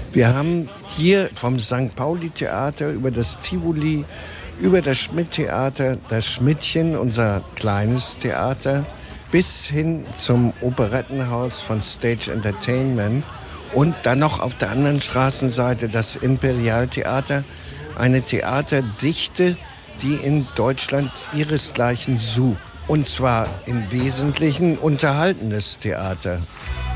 Wir haben hier vom St. Pauli-Theater über das Tivoli, über das Schmidt-Theater, das Schmidtchen, unser kleines Theater, bis hin zum Operettenhaus von Stage Entertainment und dann noch auf der anderen Straßenseite das Imperialtheater, eine Theaterdichte, die in Deutschland ihresgleichen sucht. Und zwar im Wesentlichen unterhaltendes Theater.